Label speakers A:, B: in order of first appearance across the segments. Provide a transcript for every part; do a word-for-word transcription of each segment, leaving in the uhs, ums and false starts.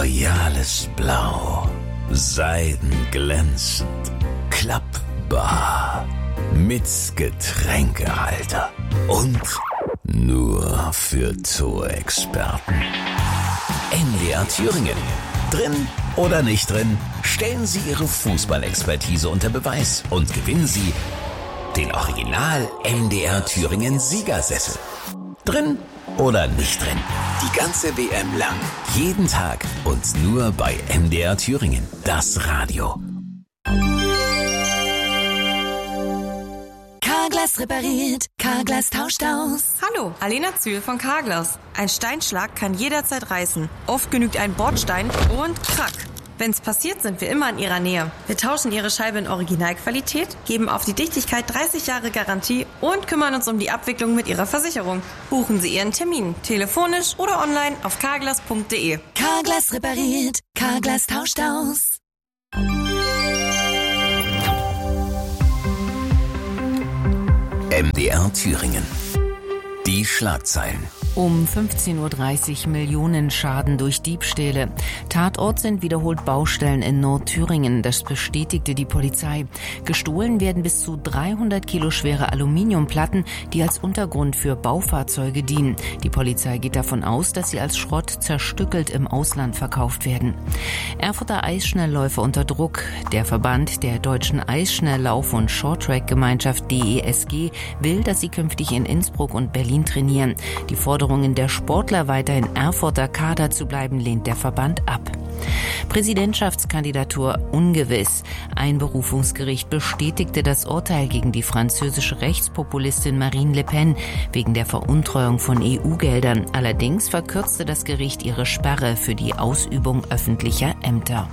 A: royales Blau, seidenglänzend, klappbar, mit Getränkehalter und nur für Zoo-Experten. M D R Thüringen. Drin oder nicht drin, stellen Sie Ihre Fußballexpertise unter Beweis und gewinnen Sie den Original M D R Thüringen Siegersessel. Drin oder nicht drin, die ganze W M lang, jeden Tag und nur bei M D R Thüringen, das Radio.
B: Carglass repariert, Carglass tauscht aus.
C: Hallo, Alena Zühl von Carglass. Ein Steinschlag kann jederzeit reißen. Oft genügt ein Bordstein und krack. Wenn's passiert, sind wir immer in Ihrer Nähe. Wir tauschen Ihre Scheibe in Originalqualität, geben auf die Dichtigkeit dreißig Jahre Garantie und kümmern uns um die Abwicklung mit Ihrer Versicherung. Buchen Sie Ihren Termin, telefonisch oder online auf carglass punkt de.
B: Carglass repariert, Carglass tauscht aus.
A: M D R Thüringen. Die Schlagzeilen.
D: Um fünfzehn Uhr dreißig Millionen Schaden durch Diebstähle. Tatort sind wiederholt Baustellen in Nordthüringen. Das bestätigte die Polizei. Gestohlen werden bis zu dreihundert Kilo schwere Aluminiumplatten, die als Untergrund für Baufahrzeuge dienen. Die Polizei geht davon aus, dass sie als Schrott zerstückelt im Ausland verkauft werden. Erfurter Eisschnellläufer unter Druck. Der Verband der Deutschen Eisschnelllauf- und Shorttrack-Gemeinschaft D E S G will, dass sie künftig in Innsbruck und Berlin trainieren. Die Forderungen der Sportler, weiterhin Erfurter Kader zu bleiben, lehnt der Verband ab. Präsidentschaftskandidatur ungewiss. Ein Berufungsgericht bestätigte das Urteil gegen die französische Rechtspopulistin Marine Le Pen wegen der Veruntreuung von E U-Geldern. Allerdings verkürzte das Gericht ihre Sperre für die Ausübung öffentlicher Ämter.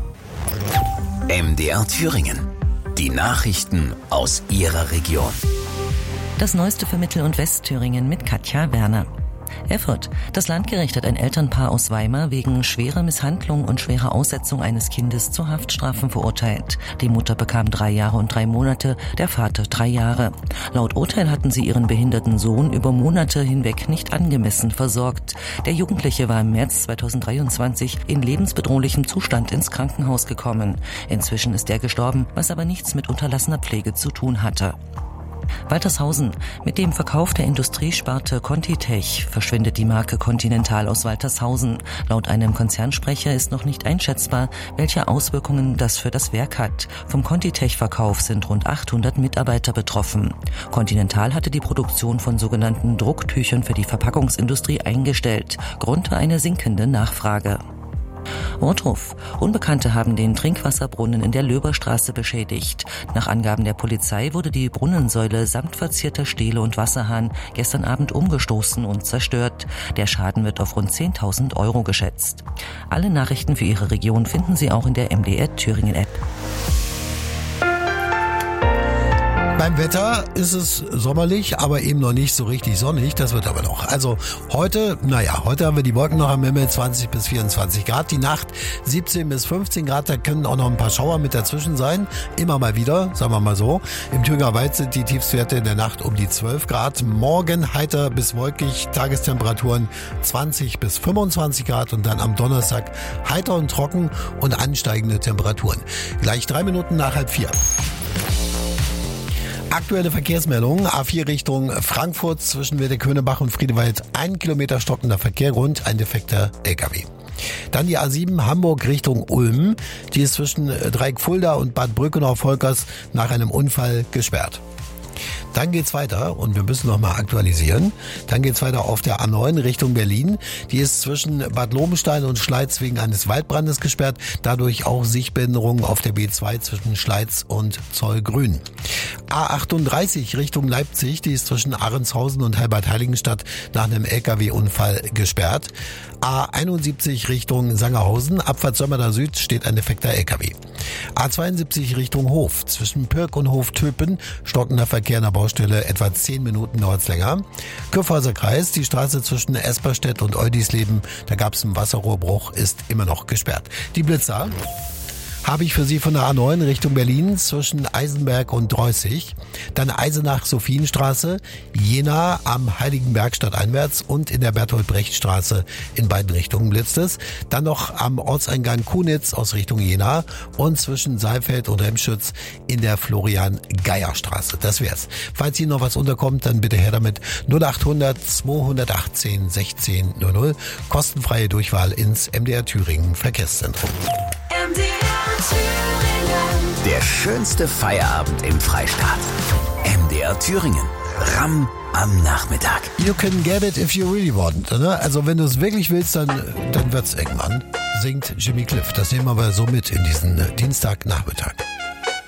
A: M D R Thüringen. Die Nachrichten aus Ihrer Region.
E: Das Neueste für Mittel- und Westthüringen mit Katja Werner. Erfurt. Das Landgericht hat ein Elternpaar aus Weimar wegen schwerer Misshandlung und schwerer Aussetzung eines Kindes zu Haftstrafen verurteilt. Die Mutter bekam drei Jahre und drei Monate, der Vater drei Jahre. Laut Urteil hatten sie ihren behinderten Sohn über Monate hinweg nicht angemessen versorgt. Der Jugendliche war im März zweitausenddreiundzwanzig in lebensbedrohlichem Zustand ins Krankenhaus gekommen. Inzwischen ist er gestorben, was aber nichts mit unterlassener Pflege zu tun hatte. Waltershausen. Mit dem Verkauf der Industriesparte Contitech verschwindet die Marke Continental aus Waltershausen. Laut einem Konzernsprecher ist noch nicht einschätzbar, welche Auswirkungen das für das Werk hat. Vom Contitech-Verkauf sind rund achthundert Mitarbeiter betroffen. Continental hatte die Produktion von sogenannten Drucktüchern für die Verpackungsindustrie eingestellt. Grund war eine sinkende Nachfrage. Ortruf. Unbekannte haben den Trinkwasserbrunnen in der Löberstraße beschädigt. Nach Angaben der Polizei wurde die Brunnensäule samt verzierter Stele und Wasserhahn gestern Abend umgestoßen und zerstört. Der Schaden wird auf rund zehntausend Euro geschätzt. Alle Nachrichten für Ihre Region finden Sie auch in der M D R Thüringen App.
F: Beim Wetter ist es sommerlich, aber eben noch nicht so richtig sonnig. Das wird aber noch. Also heute, naja, heute haben wir die Wolken noch am Himmel, zwanzig bis vierundzwanzig Grad. Die Nacht siebzehn bis fünfzehn Grad, da können auch noch ein paar Schauer mit dazwischen sein. Immer mal wieder, sagen wir mal so. Im Thüringer Wald sind die Tiefstwerte in der Nacht um die zwölf Grad. Morgen heiter bis wolkig, Tagestemperaturen zwanzig bis fünfundzwanzig Grad und dann am Donnerstag heiter und trocken und ansteigende Temperaturen. Gleich drei Minuten nach halb vier. Aktuelle Verkehrsmeldung, A vier Richtung Frankfurt zwischen Werdekönigbach und Friedewald, ein Kilometer stockender Verkehr, Grund ein defekter L K W. Dann die A sieben Hamburg Richtung Ulm, die ist zwischen Dreieckfulda und Bad Brückenau-Volkers nach einem Unfall gesperrt. Dann geht's weiter und wir müssen noch mal aktualisieren. Dann geht's weiter auf der A neun Richtung Berlin. Die ist zwischen Bad Lobenstein und Schleiz wegen eines Waldbrandes gesperrt. Dadurch auch Sichtbehinderungen auf der B zwei zwischen Schleiz und Zollgrün. A achtunddreißig Richtung Leipzig. Die ist zwischen Ahrendshausen und Heilbad-Heiligenstadt nach einem L K W-Unfall gesperrt. A einundsiebzig Richtung Sangerhausen. Abfahrt Sömmerda Süd steht ein defekter L K W. A zweiundsiebzig Richtung Hof. Zwischen Pirk und Hof-Töpen stockender Verkehr an der Baustelle, etwa zehn Minuten dauert's länger. Kyffhäuser Kreis, die Straße zwischen Esperstedt und Eudisleben, da gab's einen Wasserrohrbruch, ist immer noch gesperrt. Die Blitzer habe ich für Sie von der A neun Richtung Berlin zwischen Eisenberg und Dreußig. Dann Eisenach-Sophienstraße, Jena am Heiligenberg stadteinwärts und in der Bertolt-Brecht-Straße in beiden Richtungen blitzt es. Dann noch am Ortseingang Kunitz aus Richtung Jena und zwischen Saalfeld und Remschütz in der Florian-Geier-Straße. Das wär's. Falls Ihnen noch was unterkommt, dann bitte her damit. null achthundert zweihundertachtzehn sechzehn null null. Kostenfreie Durchwahl ins M D R Thüringen Verkehrszentrum.
B: M D R Thüringen.
A: Der schönste Feierabend im Freistaat. M D R Thüringen. Ram am Nachmittag.
F: You can get it if you really want. Ne? Also wenn du es wirklich willst, dann, dann wird's irgendwann. Singt Jimmy Cliff. Das nehmen wir aber so mit in diesen Dienstagnachmittag.